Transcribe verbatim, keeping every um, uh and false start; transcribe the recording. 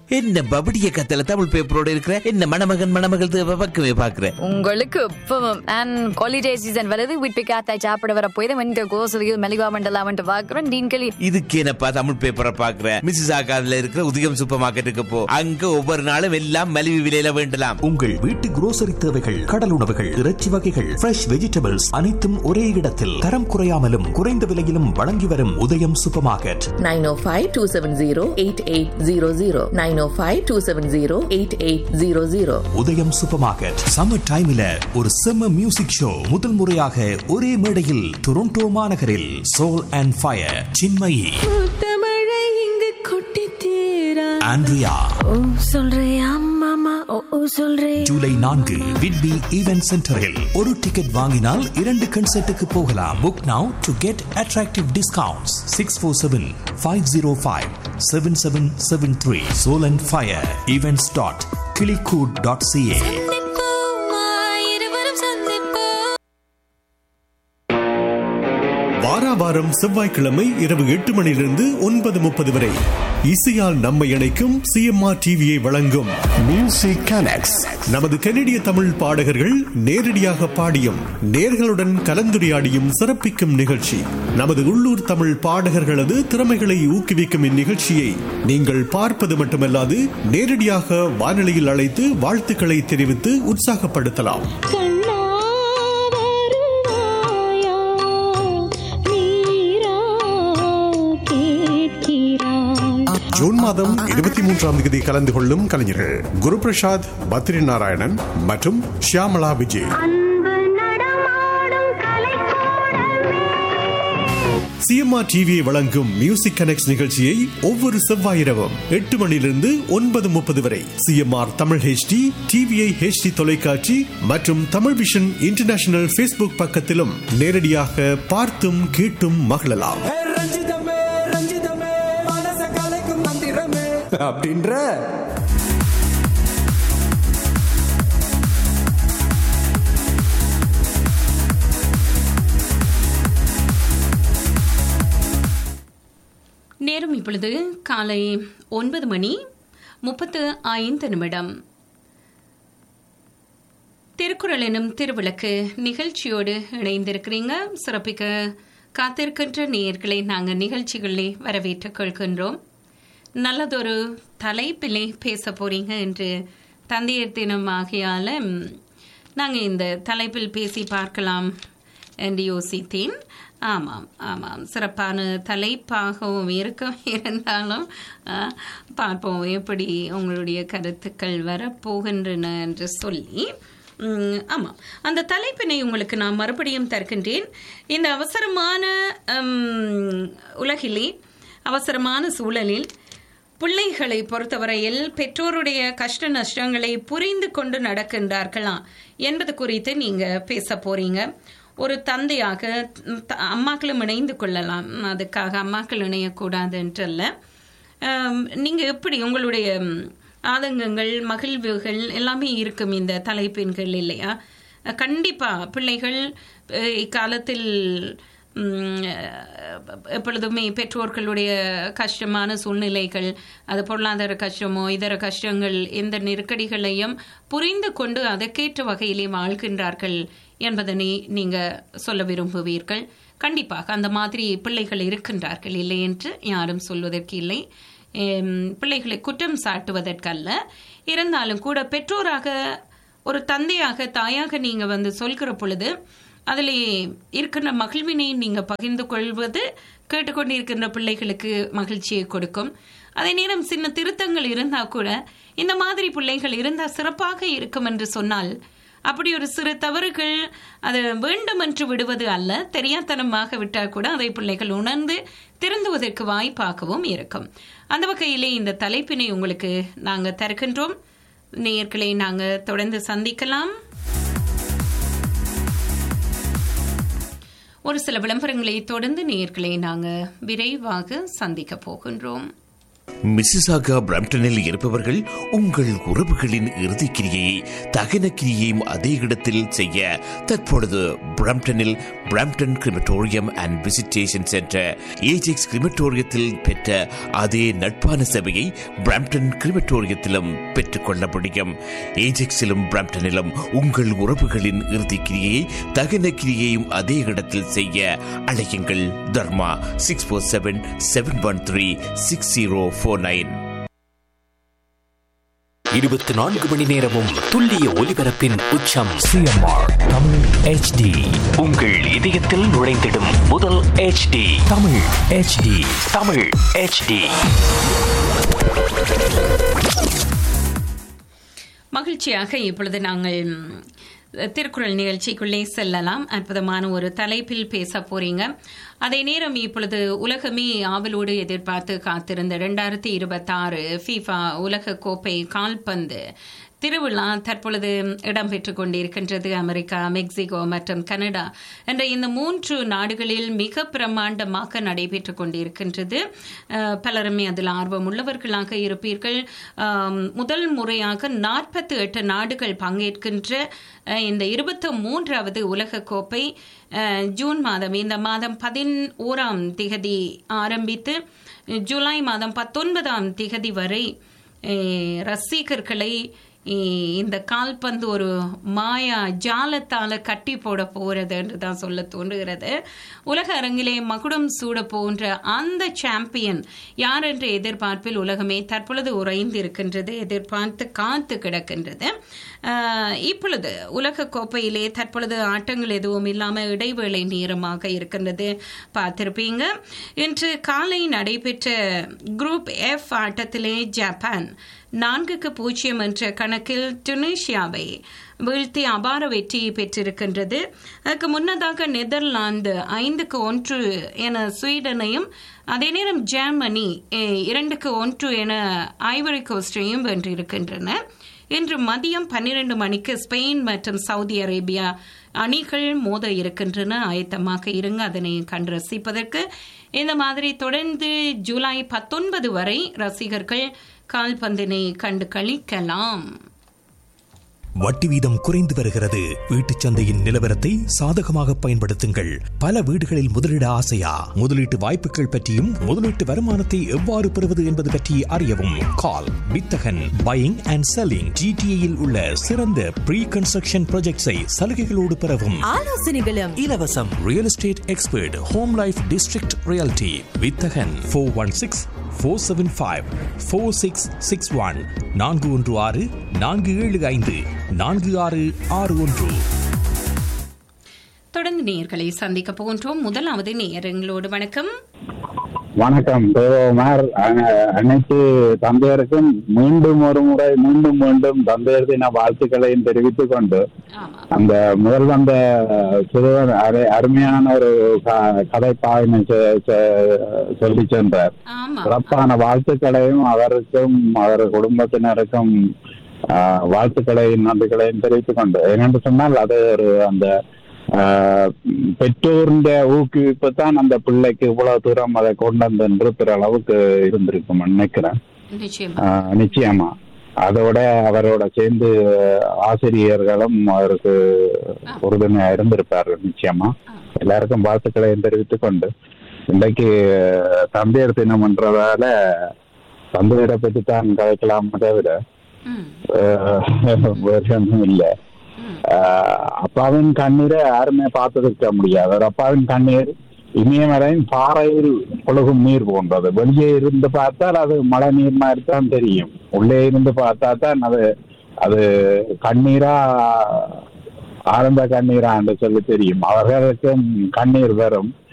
என்ன பபடிய கத்தல தமிழ் பேப்பரோட இருக்கிற என்ன மணமகன் மணமகள் பக்கமே பாக்குற உங்களுக்கு இப்பவும் அண்ட் ஹாலிடே சீசன் வருது வீட்டு காத்தாய் சாப்பிட வர போய் வந்து கோசதியில் மெலிவா மண்டலாமன்ட்டு பாக்குறேன் டீன்களி இதுக்கு என்னப்பா தமிழ் பேப்பரை பாக்குற மிஸ்ஸஸ் ஆகாதுல இருக்கிற உதயம் சூப்பர் மார்க்கெட்டுக்கு போ. அங்க ஒவ்வொரு நாளும் எல்லாம் மலிவு விலையில வேண்டலாம். உங்கள் வீட்டு குரோசரி தேவைகள், கடல் உணவுகள், இறைச்சி வகைகள், ஃப்ரெஷ் வெஜிடபிள்ஸ் அனைத்தும் ஒரே இடத்தில் தரம் குறையாமலும் குறைந்த விலையிலும் வழங்கி வரும் உதயம் சூப்பர் மார்க்கெட். நைன் ஓ five two seven zero eight eight zero zero nine ஓ five two seven zero eight eight zero zero. உதயம் சூப்பர் மார்க்கெட். சம்மர் டைம்ல ஒரு செம்ம மியூசிக் ஷோ முதல் முறையாக ஒரே மேடையில் டொரண்டோ மாநகரில் சோல் அண்ட் ஃபயர் சின்மயி, தமிழை இங்கு கொட்டி தீரா ஆண்ட்ரியா, ஓ சொல்றியா மாமா, ஓ ஓ சொல்றே. ஜூலை நான்கு விட்பி ஈவென்ட் சென்டரில் ஒரு டிக்கெட் வாங்கினால் இரண்டு கன்சர்ட்டுக்கு போகலாம். Book now to get attractive discounts. Six four seven five zero five seven seven seven three. Soul and fire events dot கிளிகூட் dot CA. வாராவாரம் செவ்வாய்க்கிழமை இரவு எட்டு மணியிலிருந்து ஒன்பது முப்பது வரை இசையால் நம்மை இணைக்கும் சிஎம்ஆர் டிவியை வழங்கும் மியூசிக் கனெக்ட்ஸ். நமது கனடிய தமிழ் பாடகர்கள் நேரடியாக பாடியும் நேர்களுடன் கலந்துரையாடியும் சிறப்பிக்கும் நிகழ்ச்சி. நமது உள்ளூர் தமிழ் பாடகர்களது திறமைகளை ஊக்குவிக்கும் இந்நிகழ்ச்சியை நீங்கள் பார்ப்பது மட்டுமல்லாது நேரடியாக வானொலியில் அழைத்து வாழ்த்துக்களை தெரிவித்து உற்சாகப்படுத்தலாம். ஜூன் மாதம் இருபத்தி மூன்றாம் தேதி கலந்து கொள்ளும் கலைஞர்கள் குரு பிரசாத், பத்ரி நாராயணன் மற்றும் ஷியாமலா விஜய். சிஎம்ஆர் டிவியை வழங்கும் மியூசிக் கனெக்ட்ஸ் நிகழ்ச்சியை ஒவ்வொரு செவ்வாய் இரவும் எட்டு மணியிலிருந்து ஒன்பது முப்பது வரை CMR Tamil HD, TVI HD தொலைக்காட்சி மற்றும் தமிழ் விஷன் இன்டர்நேஷனல் ஃபேஸ்புக் பக்கத்திலும் நேரடியாக பார்த்தும் கேட்டும் மகிழலாம். அப்படின்ற நேரம் இப்பொழுது காலை ஒன்பது மணி முப்பத்து ஐந்து நிமிடம். திருக்குறள் எனும் திருவிளக்கு நிகழ்ச்சியோடு இணைந்திருக்கிறீங்க. சிறப்பிக்க காத்திருக்கின்ற நேயர்களை நாங்கள் நிகழ்ச்சிகளிலே வரவேற்றுக் கொள்கின்றோம். நல்லதொரு தலைப்பிலே பேச போறீங்க என்று தந்தையர் தினம் ஆகியால நாங்கள் இந்த தலைப்பில் பேசி பார்க்கலாம் என்று யோசித்தேன். ஆமாம் ஆமாம் சிறப்பான தலைப்பாகவும் இருக்க இருந்தாலும் பார்ப்போம் எப்படி உங்களுடைய கருத்துக்கள் வரப்போகின்றன என்று சொல்லி. ஆமாம், அந்த தலைப்பினை உங்களுக்கு நான் மறுபடியும் தருகின்றேன். இந்த அவசரமான உலகிலே, அவசரமான சூழலில் பிள்ளைகளை பொறுத்தவரையில் பெற்றோருடைய கஷ்ட நஷ்டங்களை புரிந்து கொண்டு நடக்கின்றார்களா என்பது குறித்து நீங்கள் பேச போறீங்க. ஒரு தந்தையாக அம்மாக்களும் இணைந்து கொள்ளலாம், அதுக்காக அம்மாக்கள் இணையக்கூடாதுன்றல்ல. நீங்கள் எப்படி உங்களுடைய ஆதங்கங்கள், மகிழ்வுகள் எல்லாமே இருக்கும் இந்த தலைப்பின்கள் இல்லையா? கண்டிப்பாக பிள்ளைகள் இக்காலத்தில் எப்பொழுதுமே பெற்றோர்களுடைய கஷ்டமான சூழ்நிலைகள், அது பொருளாதார கஷ்டமோ இதர கஷ்டங்கள், எந்த நெருக்கடிகளையும் புரிந்து கொண்டு அதற்கேற்ற வகையிலே வாழ்கின்றார்கள் என்பதனை நீங்கள் சொல்ல விரும்புவீர்கள். கண்டிப்பாக அந்த மாதிரி பிள்ளைகள் இருக்கின்றார்கள், இல்லை என்று யாரும் சொல்வதற்கு இல்லை. பிள்ளைகளை குற்றம் சாட்டுவதற்கல்ல. இருந்தாலும் கூட பெற்றோராக, ஒரு தந்தையாக, தாயாக நீங்கள் வந்து சொல்கிற பொழுது அதில் இருக்கின்ற மகிழ்வினை நீங்கள் பகிர்ந்து கொள்வது கேட்டுக்கொண்டு இருக்கின்ற பிள்ளைகளுக்கு மகிழ்ச்சியை கொடுக்கும். அதே நேரம் சின்ன திருத்தங்கள் இருந்தால் கூட இந்த மாதிரி பிள்ளைகள் இருந்தால் சிறப்பாக இருக்கும் என்று சொன்னால், அப்படி ஒரு சிறு தவறுகள் அது வேண்டும் என்று விடுவது அல்ல, தெரியாத்தனமாக விட்டால் கூட அதை பிள்ளைகள் உணர்ந்து திருந்துவதற்கு வாய்ப்பாகவும் இருக்கும். அந்த வகையிலே இந்த தலைப்பினை உங்களுக்கு நாங்கள் தருகின்றோம். நேயர்களை நாங்கள் தொடர்ந்து சந்திக்கலாம். ஒரு சில விளம்பரங்களை தொடர்ந்து நேயர்களை நாங்கள் விரைவாக சந்திக்க போகின்றோம். மிசிசாகா பிரம்டனில் இருப்பவர்கள் உங்கள் உறவுகளின் இறுதிக்கிரியை தகன கிரியையும் அதே இடத்தில் செய்ய தற்பொழுது பிரம்டனில் Brampton crematorium and visitation centre. Ajax கிரிமட்டோரியத்தில் பெற்ற அதே நட்பான சேவையை பிரம்டன் கிரிமட்டோரியத்திலும் பெற்றுக்கொள்ள முடியும். ஏஜெக்ஸிலும் பிரம்டனிலும் உங்கள் உறவுகளின் இறுதி கிரியையை தகன கிரியையும் அதே இடத்தில் செய்ய அழையுங்கள். தர்மா six four seven seven one three six zero four nine. இருபத்தி நான்கு மணி நேரமும் துல்லிய ஒலிபரப்பின் உச்சம் சிஎம்ஆர் தமிழ் ஹெச்டி. உங்கள் இதயத்தில் நுழைந்திடும் முதல் HD Tamil HD. Tamil HD. மகிழ்ச்சியாக இப்பொழுது நாங்கள் திருக்குறள் நிகழ்ச்சிக்குள்ளே செல்லலாம். அற்புதமான ஒரு தலைப்பில் பேச போறீங்க. அதே நேரம் இப்பொழுது உலகமே ஆவலோடு எதிர்பார்த்து காத்திருந்த இரண்டாயிரத்தி இருபத்தி ஆறு ஃபீஃபா உலக கோப்பை கால்பந்து திருவிழா தற்பொழுது இடம்பெற்றுக் கொண்டிருக்கின்றது. அமெரிக்கா, மெக்சிகோ மற்றும் கனடா என்ற இந்த மூன்று நாடுகளில் மிக பிரமாண்டமாக நடைபெற்றுக் கொண்டிருக்கின்றது. பலருமே அதில் ஆர்வம் உள்ளவர்களாக இருப்பீர்கள். முதல் முறையாக நாற்பத்தி எட்டு நாடுகள் பங்கேற்கின்ற இந்த இருபத்தி மூன்றாவது உலக கோப்பை ஜூன் மாதம் இந்த மாதம் பதினோராம் திகதி ஆரம்பித்து ஜூலை மாதம் பத்தொன்பதாம் திகதி வரை ரசிகர்களை இந்த கால்பந்து ஒரு மாயா ஜாலத்தால கட்டி போட போறது என்று தான் சொல்ல தோன்றுகிறது. உலக அரங்கிலே மகுடம் சூட போன்ற அந்த சாம்பியன் யார் என்ற எதிர்பார்ப்பில் உலகமே தற்பொழுது உறைந்து இருக்கின்றது, எதிர்பார்த்து காத்து கிடக்கின்றது. இப்பொழுது உலக கோப்பையிலே தற்பொழுது ஆட்டங்கள் எதுவும் இல்லாமல் இடைவேளை நேரமாக இருக்கின்றது. பார்த்திருப்பீங்க. இன்று காலை நடைபெற்ற குரூப் எஃப் ஆட்டத்திலே ஜப்பான் நான்குக்கு பூஜ்ஜியம் என்ற கணக்கில் டுனிஷியாவை வீழ்த்தி அபார வெற்றி பெற்றிருக்கின்றது. அதுக்கு முன்னதாக நெதர்லாந்து ஐந்துக்கு ஒன்று என ஸ்வீடனையும், அதே நேரம் ஜெர்மனி இரண்டுக்கு ஒன்று என ஐவரி கோஸ்டையும் வென்றிருக்கின்றன. இன்று மதியம் பன்னிரண்டு மணிக்கு ஸ்பெயின் மற்றும் சவுதி அரேபியா அணிகள் மோத இருக்கின்றன. ஆயத்தமாக இருங்க அதனை கண்டு ரசிப்பதற்கு. இந்த மாதிரி தொடர்ந்து ஜூலை பத்தொன்பது வரை ரசிகர்கள் கால்பந்தினை கண்டு களிக்கலாம். வட்டி வீதம் குறைந்து வருகிறது. வீட்டுச் சந்தையின் நிலவரத்தை சாதகமாக பயன்படுத்துங்கள். பல வீடுகளில் முதலீட ஆசையா? முதலீட்டு வாய்ப்புகள் பற்றியும் முதலீட்டு வருமானத்தை எவ்வாறு பெறுவது என்பது பற்றி அறியவும் கால் வித்தகன் பையிங் அண்ட் செல்லிங். ஜிடிஏயில் உள்ள சிறந்த ப்ரீ கன்ஸ்ட்ரக்ஷன் ப்ராஜெக்ட்ஸை சலுகைகளோடு பெறவும் ஆலோசனைகளும் இலவசம். Real estate expert home life district reality வித்தகன் four one six four seven five four six six one நான்கு ஒன்று ஆறு நான்கு ஏழு ஐந்து நான்கு ஆறு ஆறு ஒன்று. தொடர்ந்து நேயர்களை சந்திக்க போன்றோம். முதலாவது நேயர் எங்களோடு. வணக்கம். வணக்கம் தேவகுமார். அனைத்து தந்தையருக்கும் மீண்டும் ஒரு முறை மீண்டும் மீண்டும் தந்தையர் தின வாழ்த்துக்களையும் தெரிவித்துக் கொண்டு, அந்த முதல் வந்த சிறுவன் அருமையான ஒரு கதை பாயினை சொல்லி சென்றார். சிறப்பான வாழ்த்துக்களையும் அவருக்கும் அவர் குடும்பத்தினருக்கும் வாழ்த்துக்களையும் நன்றிகளையும் தெரிவித்துக் கொண்டு, ஏனென்று சொன்னால் அது ஒரு அந்த பெற்றோருடைய ஊக்குவிப்பு தான் அந்த பிள்ளைக்கு இவ்வளவு தூரம் அதை கொண்டு வந்து பிற அளவுக்கு இருந்திருக்கும் நினைக்கிறேன். நிச்சயமா அதோட அவரோட சேர்ந்து ஆசிரியர்களும் அவருக்கு உறுதுணையா இருந்திருப்பார்கள். நிச்சயமா எல்லாருக்கும் வாழ்த்துக்களையும் தெரிவித்துக் கொண்டு, இன்றைக்கு தந்தையர் தினம் என்றதால தந்தையரை பற்றி தான் கதைக்கலாம் தவிர ஒன்றும் இல்லை. அப்பாவின் கண்ணீரை யாருமே பார்த்துருக்க முடியாது. ஒரு அப்பாவின் கண்ணீர் இமயமலையின் பாறையில் ஒழுகும் நீர் போன்றது. வெளியே இருந்து பார்த்தால் அது மழை நீர் மாதிரி தான் தெரியும். உள்ளே இருந்து பார்த்தா தான் அது அது கண்ணீரா ஆழ்ந்த கண்ணீரா என்று சொல்லி தெரியும். அவர்களுக்கும் கண்ணீர் வரும்.